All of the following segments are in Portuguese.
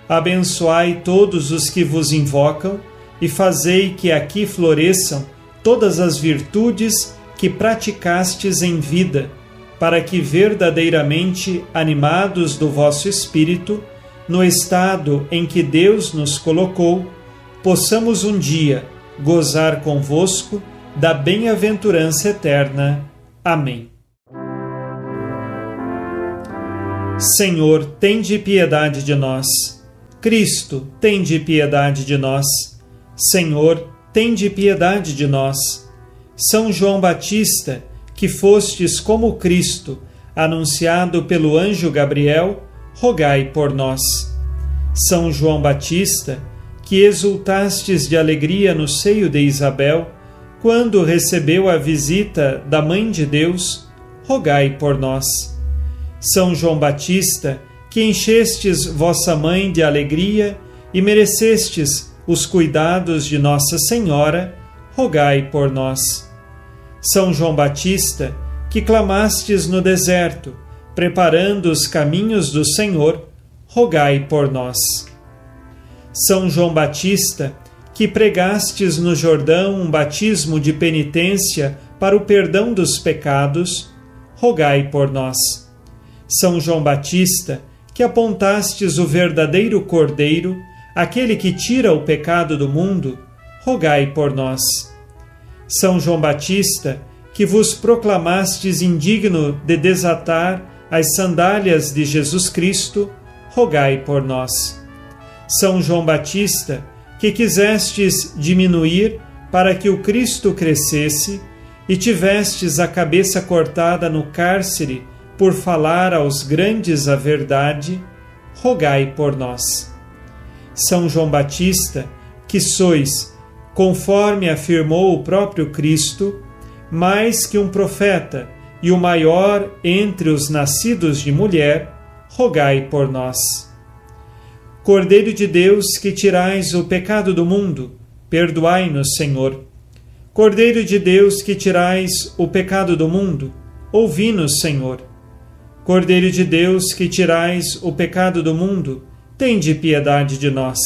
Abençoai todos os que vos invocam e fazei que aqui floresçam todas as virtudes que praticastes em vida, para que verdadeiramente animados do vosso Espírito, no estado em que Deus nos colocou, possamos um dia gozar convosco da bem-aventurança eterna. Amém. Senhor, tende piedade de nós. Cristo, tende piedade de nós. Senhor, tende piedade de nós. São João Batista, que fostes como Cristo, anunciado pelo anjo Gabriel, rogai por nós. São João Batista, que exultastes de alegria no seio de Isabel, quando recebeu a visita da Mãe de Deus, rogai por nós. São João Batista, que enchestes vossa mãe de alegria e merecestes os cuidados de Nossa Senhora, rogai por nós. São João Batista, que clamastes no deserto, preparando os caminhos do Senhor, rogai por nós. São João Batista, que pregastes no Jordão um batismo de penitência para o perdão dos pecados, rogai por nós. São João Batista, que apontastes o verdadeiro Cordeiro, aquele que tira o pecado do mundo, rogai por nós. São João Batista, que vos proclamastes indigno de desatar as sandálias de Jesus Cristo, rogai por nós. São João Batista, que quisestes diminuir para que o Cristo crescesse e tivestes a cabeça cortada no cárcere por falar aos grandes a verdade, rogai por nós. São João Batista, que sois, conforme afirmou o próprio Cristo, mais que um profeta e o maior entre os nascidos de mulher, rogai por nós. Cordeiro de Deus, que tirais o pecado do mundo, perdoai-nos, Senhor. Cordeiro de Deus, que tirais o pecado do mundo, ouvi-nos, Senhor. Cordeiro de Deus, que tirais o pecado do mundo, tende piedade de nós.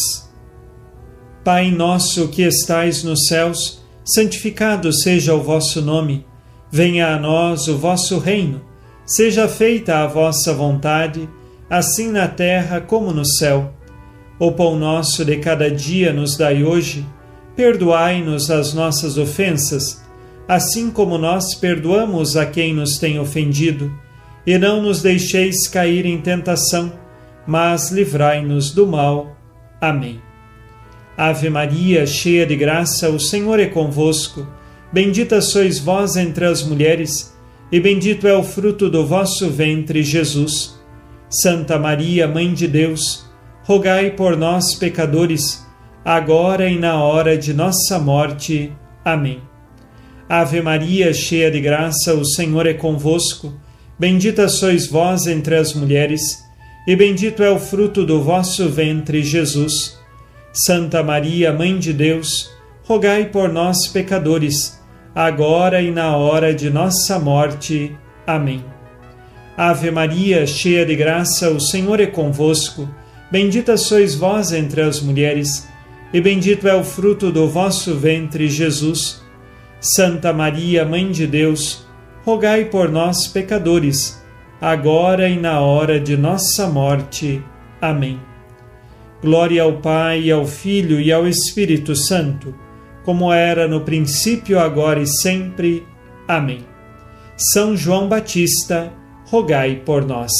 Pai nosso que estais nos céus, santificado seja o vosso nome. Venha a nós o vosso reino. Seja feita a vossa vontade, assim na terra como no céu. O pão nosso de cada dia nos dai hoje. Perdoai-nos as nossas ofensas, assim como nós perdoamos a quem nos tem ofendido. E não nos deixeis cair em tentação, mas livrai-nos do mal. Amém. Ave Maria, cheia de graça, o Senhor é convosco. Bendita sois vós entre as mulheres, e bendito é o fruto do vosso ventre, Jesus. Santa Maria, Mãe de Deus, rogai por nós, pecadores, agora e na hora de nossa morte. Amém. Ave Maria, cheia de graça, o Senhor é convosco. Bendita sois vós entre as mulheres, e bendito é o fruto do vosso ventre, Jesus. Santa Maria, Mãe de Deus, rogai por nós, pecadores, agora e na hora de nossa morte. Amém. Ave Maria, cheia de graça, o Senhor é convosco. Bendita sois vós entre as mulheres, e bendito é o fruto do vosso ventre, Jesus. Santa Maria, Mãe de Deus, rogai por nós, pecadores, agora e na hora de nossa morte. Amém. Glória ao Pai, ao Filho e ao Espírito Santo, como era no princípio, agora e sempre. Amém. São João Batista, rogai por nós.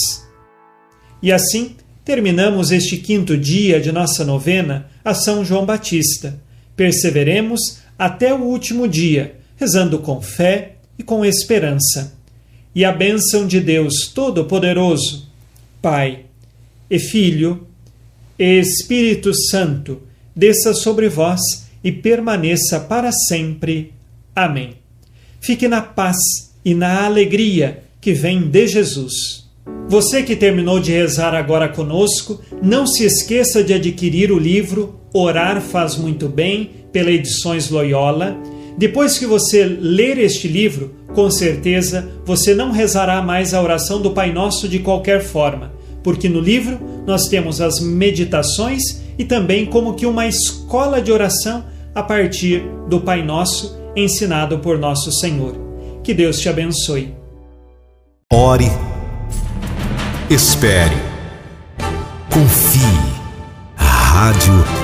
E assim, terminamos este 5º dia de nossa novena a São João Batista. Perseveremos até o último dia, rezando com fé e com esperança. E a bênção de Deus Todo-Poderoso, Pai e Filho e Espírito Santo, desça sobre vós e permaneça para sempre. Amém. Fique na paz e na alegria que vem de Jesus. Você que terminou de rezar agora conosco, não se esqueça de adquirir o livro Orar Faz Muito Bem, pela Edições Loyola. Depois que você ler este livro, com certeza você não rezará mais a oração do Pai Nosso de qualquer forma, porque no livro nós temos as meditações e também como que uma escola de oração a partir do Pai Nosso ensinado por nosso Senhor. Que Deus te abençoe. Ore, espere, confie. Rádio